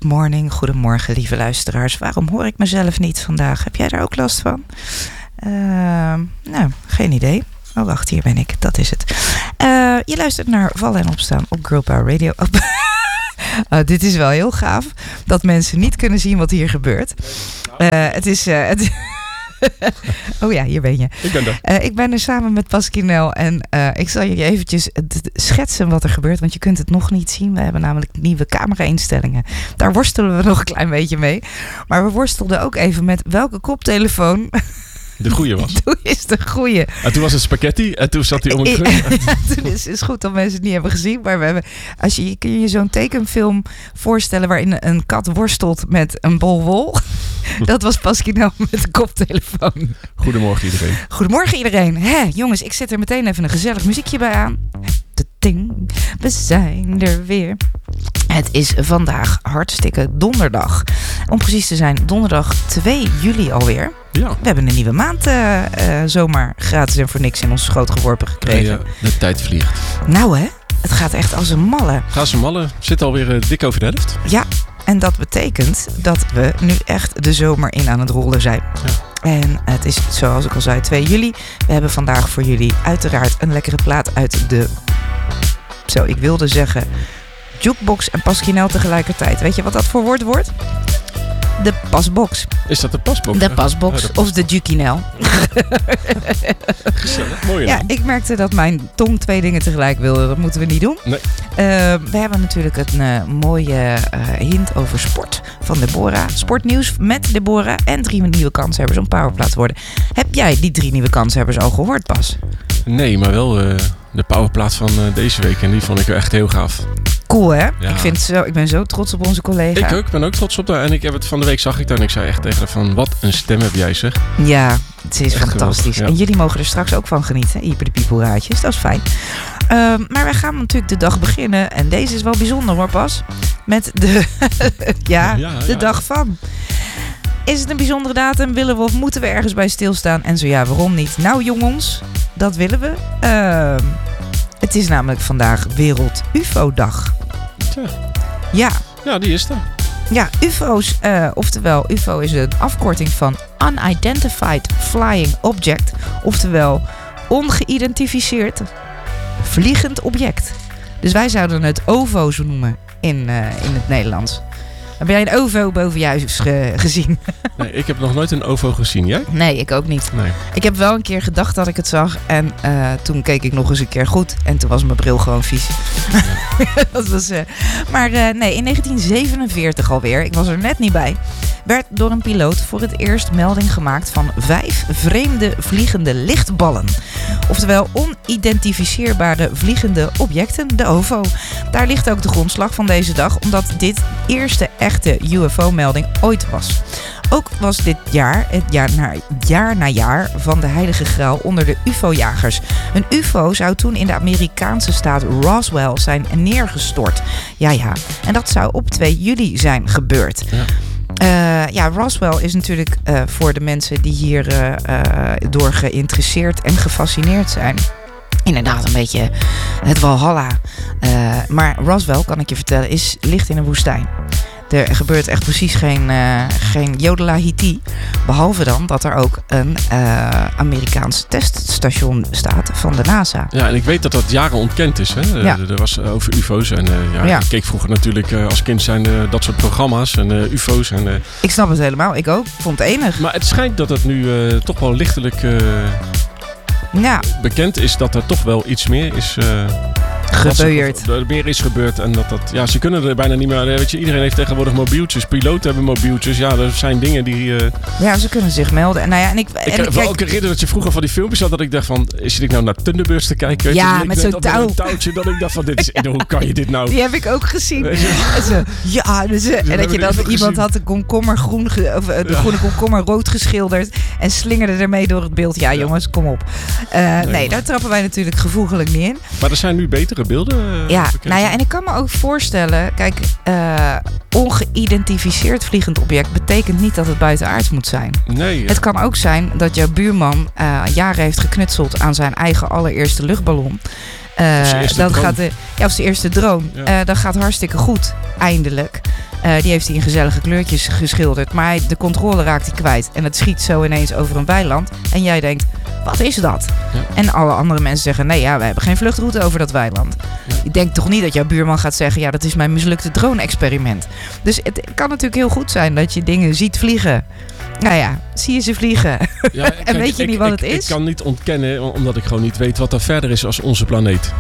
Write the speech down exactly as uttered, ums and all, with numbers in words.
Good morning, goedemorgen lieve luisteraars. Waarom hoor ik mezelf niet vandaag? Heb jij daar ook last van? Uh, nou, geen idee. Oh, wacht, hier ben ik. Dat is het. Uh, je luistert naar Vallen en Opstaan op Girl Power Radio. Oh, uh, dit is wel heel gaaf. Dat mensen niet kunnen zien wat hier gebeurt. Uh, het is... Uh, het oh ja, hier ben je. Ik ben er. Uh, ik ben er samen met Pasquinel en uh, ik zal je eventjes schetsen wat er gebeurt, want je kunt het nog niet zien. We hebben namelijk nieuwe camera-instellingen. Daar worstelen we nog een klein beetje mee. Maar we worstelden ook even met welke koptelefoon de goeie was. Toen is de goeie. En toen was het spaghetti en toen zat hij om het terug. Ja, toen is het goed dat mensen het niet hebben gezien. Maar we hebben, als je, kun je je zo'n tekenfilm voorstellen waarin een kat worstelt met een bol wol. Dat was Pasquinel met de koptelefoon. Goedemorgen iedereen. Goedemorgen iedereen. Hé, jongens, ik zet er meteen even een gezellig muziekje bij aan. De ting, we zijn er weer. Het is vandaag hartstikke donderdag. Om precies te zijn, donderdag twee juli alweer. Ja. We hebben een nieuwe maand uh, uh, zomaar gratis en voor niks in ons schoot geworpen gekregen. Ja, ja, de tijd vliegt. Nou hè, het gaat echt als een malle. Ga ze mallen. Zit alweer uh, dik over de helft. Ja, en dat betekent dat we nu echt de zomer in aan het rollen zijn. Ja. En het is, zoals ik al zei, twee juli. We hebben vandaag voor jullie uiteraard een lekkere plaat uit de... Zo, ik wilde zeggen jukebox en Pasquinel tegelijkertijd. Weet je wat dat voor woord wordt? De pasbox. Is dat de pasbox? De pasbox. Ja, de pas... Of de Jukinel. Gezellig, mooi. Ja, ik merkte dat mijn tong twee dingen tegelijk wilde. Dat moeten we niet doen. Nee. Uh, we hebben natuurlijk een uh, mooie uh, hint over sport van Deborah. Sportnieuws met Deborah en drie nieuwe kanshebbers om powerplaat te worden. Heb jij die drie nieuwe kanshebbers al gehoord, Pas? Nee, maar wel uh, de powerplaat van uh, deze week. En die vond ik echt heel gaaf. Cool, hè? Ja. Ik, vind zo, ik ben zo trots op onze collega. Ik ook, ben ook trots op haar. En ik heb het van de week zag ik daar en ik zei echt tegen haar van, wat een stem heb jij, zeg. Ja, het is echt fantastisch. Ja. En jullie mogen er straks ook van genieten, Hyper de Piepelraadjes. Dat is fijn. Uh, maar wij gaan natuurlijk de dag beginnen. En deze is wel bijzonder hoor, Pas. Met de, ja, ja, de ja. dag van. Is het een bijzondere datum? Willen we of moeten we ergens bij stilstaan? En zo ja, waarom niet? Nou jongens, dat willen we. Uh, het is namelijk vandaag Wereld U F O-dag. Tja. Ja. Ja, die is er. Ja, U F O's, uh, oftewel U F O is een afkorting van Unidentified Flying Object. Oftewel ongeïdentificeerd vliegend object. Dus wij zouden het O V O zo noemen in, uh, in het Nederlands. Heb jij een O V O boven je huis ge- gezien? Nee, ik heb nog nooit een O V O gezien. Jij? Nee, ik ook niet. Nee. Ik heb wel een keer gedacht dat ik het zag. En uh, toen keek ik nog eens een keer goed. En toen was mijn bril gewoon vies. Ja. dat was, uh, maar uh, nee, in negentien zevenenveertig alweer, ik was er net niet bij, werd door een piloot voor het eerst melding gemaakt van vijf vreemde vliegende lichtballen. Oftewel onidentificeerbare vliegende objecten, de O V O. Daar ligt ook de grondslag van deze dag, omdat dit eerste echte U F O-melding ooit was. Ook was dit jaar het jaar na, jaar na jaar van de Heilige Graal onder de U F O-jagers. Een U F O zou toen in de Amerikaanse staat Roswell zijn neergestort. Ja, ja. En dat zou op twee juli zijn gebeurd. Ja. Uh, ja, Roswell is natuurlijk uh, voor de mensen die hier uh, uh, door geïnteresseerd en gefascineerd zijn, inderdaad een beetje het Walhalla. Uh, maar Roswell, kan ik je vertellen, is, ligt in een woestijn. Er gebeurt echt precies geen, uh, geen Jodela-hiti. Behalve dan dat er ook een uh, Amerikaans teststation staat van de NASA. Ja, en ik weet dat dat jaren ontkend is. Hè? Ja. Er was over U F O's. En uh, ja, ja. ik keek vroeger natuurlijk uh, als kind zijn uh, dat soort programma's. En uh, U F O's. En, uh, ik snap het helemaal. Ik ook. Ik vond het enig. Maar het schijnt dat het nu uh, toch wel lichtelijk uh, ja. bekend is dat er toch wel iets meer is... Uh, gebeurd. Er meer is gebeurd en dat dat... Ja, ze kunnen er bijna niet meer... Weet je, iedereen heeft tegenwoordig mobieltjes. Piloten hebben mobieltjes. Ja, dat zijn dingen die... Uh... Ja, ze kunnen zich melden. Nou ja, en ik... Ik en heb wel ook herinnerd dat je vroeger van die filmpjes had dat ik dacht van... Is ik nou naar Thunderbirds te kijken? Weet ja, je, met zo'n touw. Een touwtje dat ik dacht van... Dit is, ja. Hoe kan je dit nou... Die heb ik ook gezien. En zo, ja, dus, en dat, dat je dan... Iemand gezien. Had de komkommer groen... Ge, of de ja. groene komkommer rood geschilderd. En slingerde ermee door het beeld. Ja, ja. jongens, kom op. Uh, nee, nee daar trappen wij natuurlijk gevoegelijk niet in. Maar er zijn nu betere beelden... Uh, ja, nou ja, en ik kan me ook voorstellen... Kijk, uh, ongeïdentificeerd vliegend object betekent niet dat het buitenaards moet zijn. Nee. Ja. Het kan ook zijn dat jouw buurman uh, jaren heeft geknutseld aan zijn eigen allereerste luchtballon. Uh, of zijn eerste dat drone. gaat, uh, ja, of zijn eerste drone. Ja. Uh, dat gaat hartstikke goed, eindelijk. Uh, die heeft hij in gezellige kleurtjes geschilderd. Maar hij, de controle raakt hij kwijt. En het schiet zo ineens over een weiland. En jij denkt, wat is dat? Ja. En alle andere mensen zeggen, nee ja, we hebben geen vluchtroute over dat weiland. Ja. Ik denk toch niet dat jouw buurman gaat zeggen, ja, dat is mijn mislukte drone-experiment. Dus het kan natuurlijk heel goed zijn dat je dingen ziet vliegen. Nou ja, zie je ze vliegen. Ja, kijk, en weet je ik, niet wat ik, het is? Ik kan niet ontkennen, omdat ik gewoon niet weet wat er verder is als onze planeet.